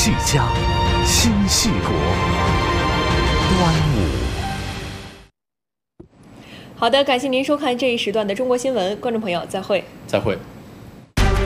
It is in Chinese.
系家，心系国。端午。 好的，感谢您收看这一时段的中国新闻，观众朋友，再会。 再会。